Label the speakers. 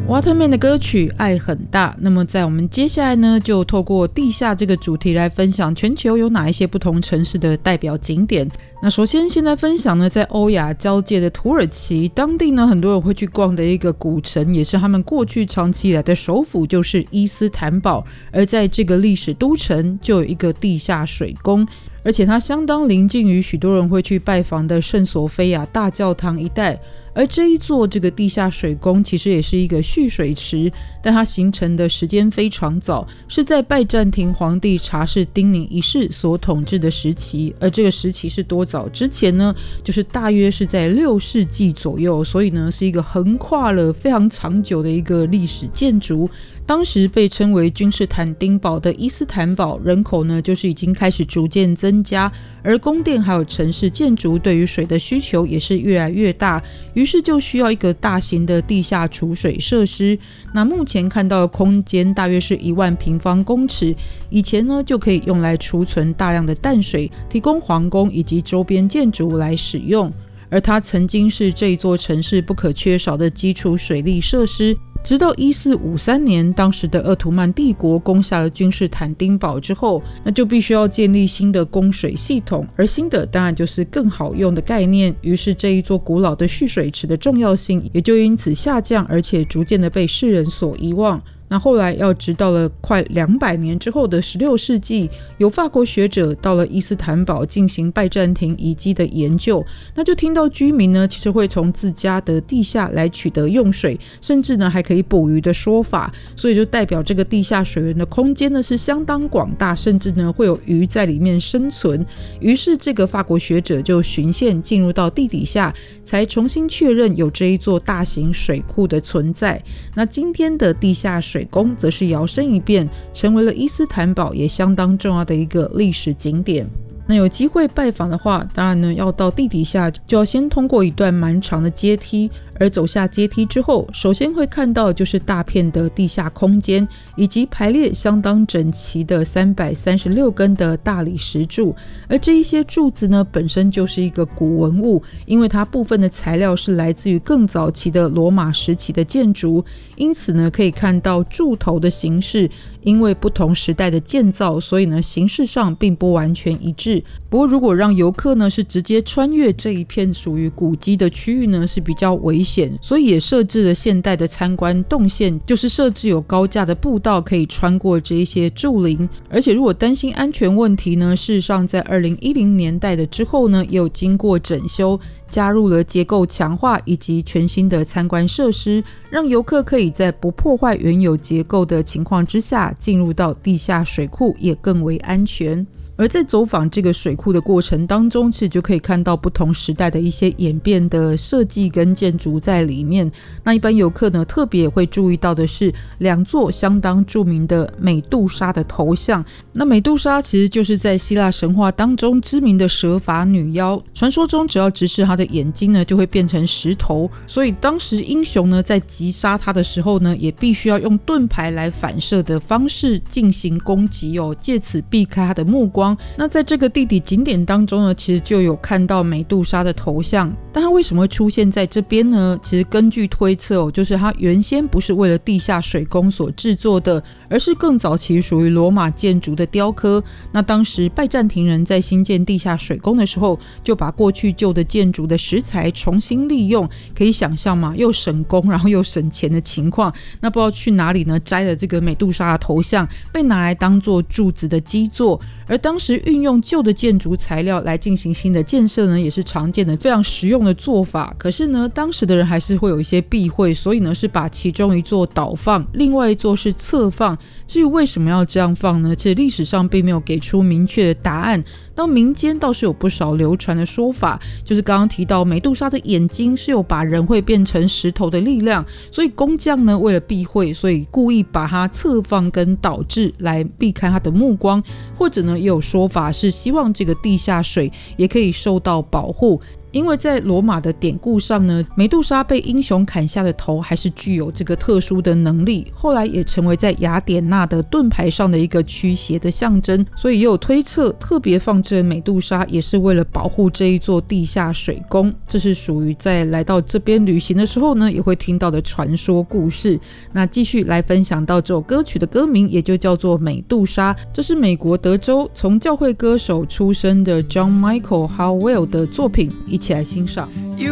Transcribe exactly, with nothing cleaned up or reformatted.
Speaker 1: Waterman 的歌曲爱很大，那么在我们接下来呢，就透过地下这个主题来分享全球有哪一些不同城市的代表景点。那首先现在分享呢，在欧亚交界的土耳其当地呢，很多人会去逛的一个古城，也是他们过去长期以来的首府，就是伊斯坦堡。而在这个历史都城就有一个地下水宫，而且它相当临近于许多人会去拜访的圣索菲亚大教堂一带。而这一座这个地下水宫其实也是一个蓄水池，但它形成的时间非常早，是在拜占庭皇帝查士丁尼一世所统治的时期。而这个时期是多早之前呢？就是大约是在六世纪左右，所以呢是一个横跨了非常长久的一个历史建筑。当时被称为君士坦丁堡的伊斯坦堡人口呢，就是已经开始逐渐增加，而宫殿还有城市建筑对于水的需求也是越来越大，于是就需要一个大型的地下储水设施。那目前看到的空间大约是一万平方公尺，以前呢就可以用来储存大量的淡水，提供皇宫以及周边建筑来使用。而它曾经是这一座城市不可缺少的基础水利设施，直到一四五三年，当时的鄂图曼帝国攻下了君士坦丁堡之后，那就必须要建立新的供水系统，而新的当然就是更好用的概念。于是这一座古老的蓄水池的重要性也就因此下降，而且逐渐的被世人所遗忘。那后来要直到了快两百年之后的十六世纪，有法国学者到了伊斯坦堡进行拜占庭遗迹的研究，那就听到居民呢其实会从自家的地下来取得用水，甚至呢还可以捕鱼的说法，所以就代表这个地下水源的空间呢是相当广大，甚至呢会有鱼在里面生存。于是这个法国学者就循线进入到地底下，才重新确认有这一座大型水库的存在。那今天的地下水宫则是摇身一变，成为了伊斯坦堡也相当重要的一个历史景点。那有机会拜访的话，当然呢要到地底下就要先通过一段蛮长的阶梯，而走下阶梯之后，首先会看到就是大片的地下空间，以及排列相当整齐的三百三十六根的大理石柱。而这一些柱子呢本身就是一个古文物，因为它部分的材料是来自于更早期的罗马时期的建筑，因此呢可以看到柱头的形式因为不同时代的建造，所以呢形式上并不完全一致。不过如果让游客呢是直接穿越这一片属于古迹的区域呢是比较危险，所以也设置了现代的参观动线，就是设置有高架的步道可以穿过这一些柱林。而且如果担心安全问题呢，事实上在二零一零年代的之后呢也有经过整修，加入了结构强化以及全新的参观设施，让游客可以在不破坏原有结构的情况之下进入到地下水库，也更为安全。而在走访这个水库的过程当中，其实就可以看到不同时代的一些演变的设计跟建筑在里面。那一般游客呢特别也会注意到的是两座相当著名的美杜莎的头像。那美杜莎其实就是在希腊神话当中知名的蛇发女妖，传说中只要直视她的眼睛呢就会变成石头，所以当时英雄呢在击杀她的时候呢也必须要用盾牌来反射的方式进行攻击哦，借此避开她的目光。那在这个地底景点当中呢，其实就有看到美杜莎的头像，但它为什么会出现在这边呢？其实根据推测哦，就是它原先不是为了地下水宫所制作的，而是更早期属于罗马建筑的雕刻。那当时拜占庭人在新建地下水宫的时候，就把过去旧的建筑的石材重新利用，可以想象嘛，又省工然后又省钱的情况。那不知道去哪里呢摘了这个美杜莎的头像，被拿来当做柱子的基座。而当时运用旧的建筑材料来进行新的建设呢，也是常见的非常实用的做法。可是呢当时的人还是会有一些避讳，所以呢是把其中一座倒放，另外一座是侧放。至于为什么要这样放呢，其实历史上并没有给出明确的答案，到民间倒是有不少流传的说法，就是刚刚提到美杜莎的眼睛是有把人会变成石头的力量，所以工匠呢为了避讳，所以故意把它侧放跟倒置来避开他的目光。或者呢也有说法是希望这个地下水也可以受到保护， 因为在罗马的典故上呢，美杜莎被英雄砍下的头还是具有这个特殊的能力，后来也成为在雅典娜的盾牌上的一个驱邪的象征，所以也有推测特别放置美杜莎也是为了保护这一座地下水宫，这是属于在来到这边旅行的时候呢也会听到的传说故事。那继续来分享到这首歌曲的歌名也就叫做美杜莎，这是美国德州从教会歌手出身的 John Michael Howell 的作品，一起来欣赏。